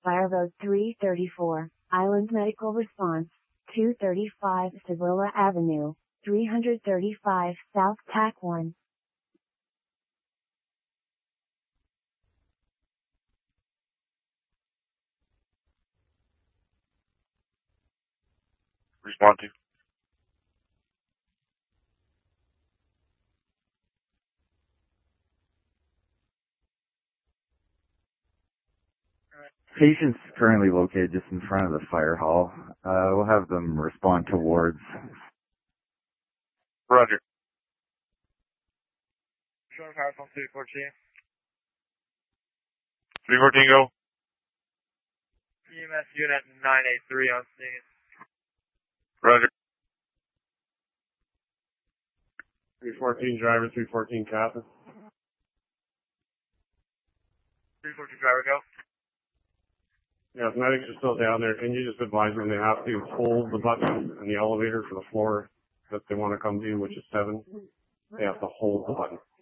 Fire Road 334, Island Medical Response, 235 Sevilla Avenue, 335 South TAC 1. Respond to. Patient's currently located just in front of the fire hall. We'll have them respond towards. Roger. Showing fire from 314. 314, go. EMS unit 983 on scene. Roger. 314 driver, 314 captain. 314 driver, go. Yeah, if medics are still down there, can you just advise them they have to hold the button in the elevator for the floor that they want to come to, which is 7? They have to hold the button.